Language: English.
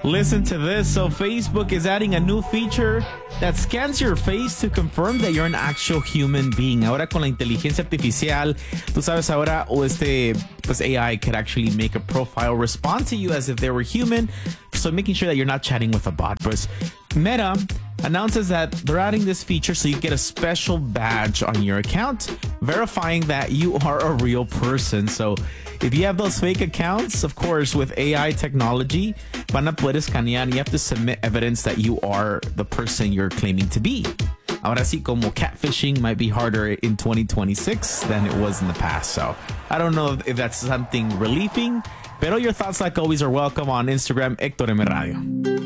Listen to this. So Facebook is adding a new feature that scans your face to confirm that you're an actual human being. Ahora con la inteligencia artificial, tú sabes ahora, pues AI could actually make a profile respond to you as if they were human. So making sure that you're not chatting with a bot. But Meta announces that they're adding this feature so you get a special badge on your account verifying that you are a real person. So if you have those fake accounts, of course, with AI technology, van a poder escanear. You have to submit evidence that you are the person you're claiming to be. Ahora sí, como catfishing might be harder in 2026 than it was in the past. So I don't know if that's something relieving, pero your thoughts, like always, are welcome on Instagram, Héctor M. Radio.